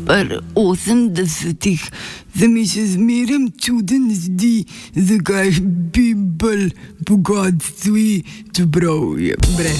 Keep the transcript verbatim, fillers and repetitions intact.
pri osemdesetih se mi še zmeraj čuden zdi, zakaj bi bolj bogatstvi, čeprav je brez.